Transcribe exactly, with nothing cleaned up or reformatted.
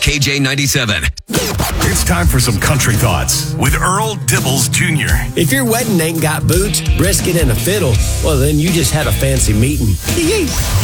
K J ninety-seven. It's time for some country thoughts with Earl Dibbles Junior If your wedding ain't got boots, brisket, and a fiddle, well, then you just had a fancy meeting.